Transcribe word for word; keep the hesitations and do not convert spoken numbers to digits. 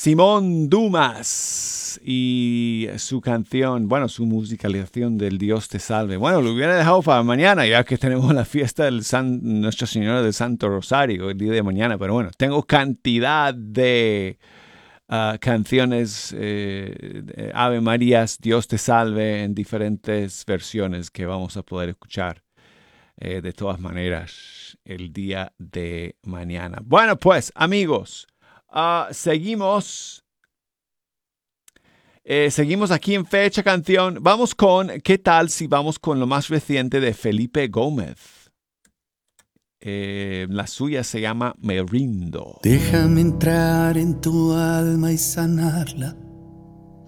Simón Dumas y su canción, bueno, su musicalización del Dios te salve. Bueno, lo hubiera dejado para mañana, ya que tenemos la fiesta del San, Nuestra Señora del Santo Rosario el día de mañana. Pero bueno, tengo cantidad de uh, canciones, eh, de Ave Marías, Dios te salve, en diferentes versiones que vamos a poder escuchar eh, de todas maneras el día de mañana. Bueno, pues, amigos. Uh, seguimos, eh, seguimos aquí en Fecha Canción. Vamos con, ¿qué tal si vamos con lo más reciente de Felipe Gómez? Eh, la suya se llama Me Rindo. Déjame entrar en tu alma y sanarla.